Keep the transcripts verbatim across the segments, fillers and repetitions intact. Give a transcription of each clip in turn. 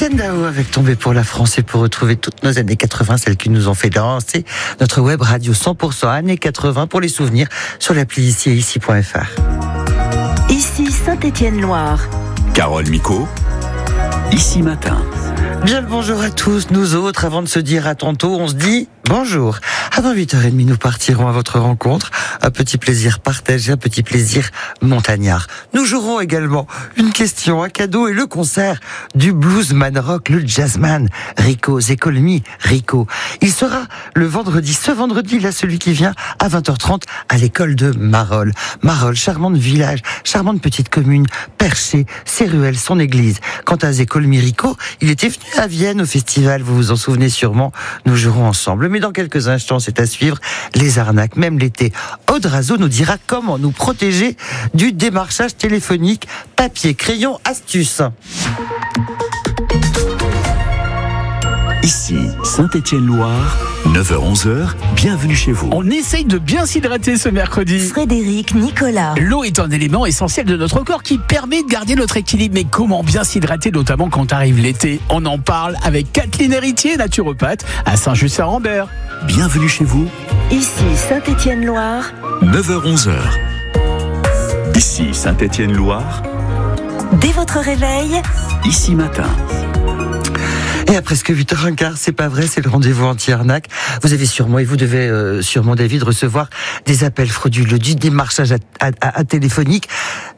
Étienne Dao avec Tombé pour la France et pour retrouver toutes nos années quatre-vingts, celles qui nous ont fait danser. Notre web radio cent pour cent années quatre-vingts pour les souvenirs sur l'appli ici et ici point f r. Ici Saint-Étienne-Loire. Carole Micot, Ici Matin. Bien le bonjour à tous. Nous autres, avant de se dire à tantôt, on se dit bonjour. Avant huit heures trente, nous partirons à votre rencontre. Un petit plaisir partagé, un petit plaisir montagnard. Nous jouerons également une question, un cadeau et le concert du bluesman rock, le jazzman Rico Zekolmi. Rico. Il sera le vendredi, ce vendredi, là, celui qui vient à vingt heures trente à l'école de Marolles. Marolles, charmante village, charmante petite commune, perchée, ses ruelles, son église. Quant à Zekolmi Rico, il était venu à Vienne au festival, vous vous en souvenez sûrement. Nous jouerons ensemble. Mais dans quelques instants, c'est à suivre, les arnaques, même l'été. Aude Razo nous dira comment nous protéger du démarchage téléphonique. Papier, crayon, astuce. Ici Saint-Étienne-Loire, neuf heures onze, bienvenue chez vous. On essaye de bien s'hydrater ce mercredi. Frédéric Nicolas. L'eau est un élément essentiel de notre corps qui permet de garder notre équilibre. Mais comment bien s'hydrater, notamment quand arrive l'été? On en parle avec Kathleen Héritier, naturopathe à Saint-Just-Saint-Rambert. Bienvenue chez vous. Ici Saint-Étienne-Loire. neuf heures onze. Ici Saint-Étienne-Loire. Dès votre réveil. Ici Matin. Et à presque huit heures quinze, c'est pas vrai, c'est le rendez-vous anti-arnaque. Vous avez sûrement, et vous devez euh, sûrement, David, recevoir des appels frauduleux, du démarchage à, à, à, à téléphonique.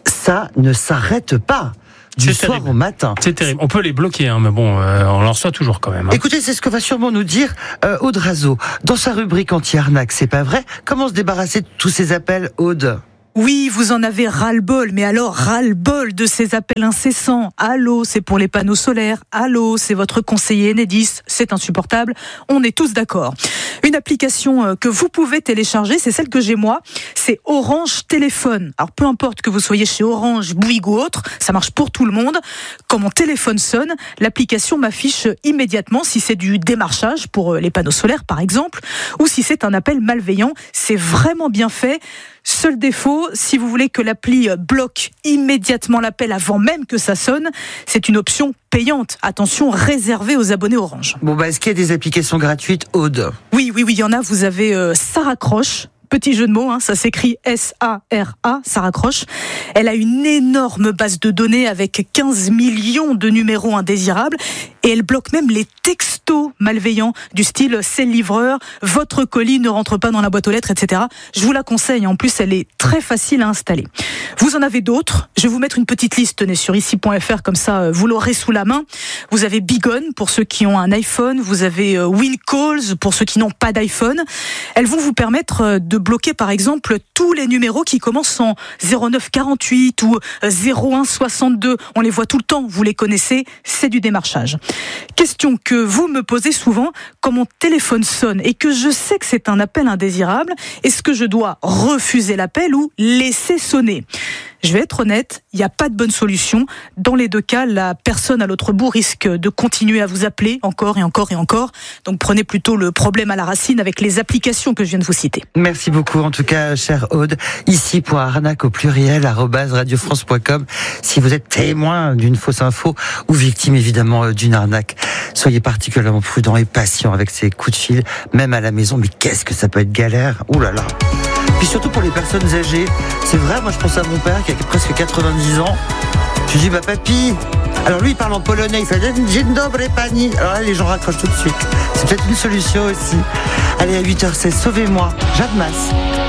Ça ne s'arrête pas. Du c'est soir terrible. au matin. C'est terrible. On peut les bloquer, hein, mais bon, euh, on en reçoit toujours quand même. Hein. Écoutez, c'est ce que va sûrement nous dire euh, Aude Razo. Dans sa rubrique anti-arnaque, c'est pas vrai. Comment se débarrasser de tous ces appels, Aude ? Oui, vous en avez ras-le-bol, mais alors ras-le-bol de ces appels incessants. Allô, c'est pour les panneaux solaires. Allô, c'est votre conseiller Enedis. C'est insupportable. On est tous d'accord. Une application que vous pouvez télécharger, c'est celle que j'ai moi. C'est Orange Téléphone. Alors peu importe que vous soyez chez Orange, Bouygues ou autre, ça marche pour tout le monde. Quand mon téléphone sonne, l'application m'affiche immédiatement si c'est du démarchage pour les panneaux solaires par exemple, ou si c'est un appel malveillant. C'est vraiment bien fait. Seul défaut, si vous voulez que l'appli bloque immédiatement l'appel avant même que ça sonne, c'est une option payante. Attention, réservée aux abonnés Orange. Bon, bah, est-ce qu'il y a des applications gratuites, Aude ? Oui, oui, oui, il y en a. Vous avez euh, Ça raccroche. Petit jeu de mots, hein, ça s'écrit S A R A, ça raccroche. Elle a une énorme base de données avec quinze millions de numéros indésirables et elle bloque même les textos malveillants du style « c'est le livreur »,« votre colis ne rentre pas dans la boîte aux lettres », et cetera. Je vous la conseille, en plus elle est très facile à installer. Vous en avez d'autres, je vais vous mettre une petite liste, tenez, sur ici point f r, comme ça vous l'aurez sous la main. Vous avez Bigon pour ceux qui ont un iPhone, vous avez WinCalls pour ceux qui n'ont pas d'iPhone. Elles vont vous permettre de bloquer par exemple tous les numéros qui commencent en zéro neuf quarante-huit ou zéro un soixante-deux. On les voit tout le temps, vous les connaissez, c'est du démarchage. Question que vous me posez souvent, quand mon téléphone sonne et que je sais que c'est un appel indésirable, est-ce que je dois refuser l'appel ou laisser sonner ? Je vais être honnête, il n'y a pas de bonne solution. Dans les deux cas, la personne à l'autre bout risque de continuer à vous appeler encore et encore et encore. Donc prenez plutôt le problème à la racine avec les applications que je viens de vous citer. Merci beaucoup, en tout cas, chère Aude. Ici, pour arnaque au pluriel, arobase radiofrance point com. Si vous êtes témoin d'une fausse info ou victime, évidemment, d'une arnaque, soyez particulièrement prudent et patient avec ces coups de fil, même à la maison. Mais qu'est-ce que ça peut être galère. Ouh là là. Puis surtout pour les personnes âgées. C'est vrai, moi je pense à mon père qui a presque quatre-vingt-dix ans. Je lui dis, bah papy. Alors lui il parle en polonais, il fait Dzień dobry pani. Alors là les gens raccrochent tout de suite. C'est peut-être une solution aussi. Allez, à huit heures seize, sauvez-moi. Jade Masse.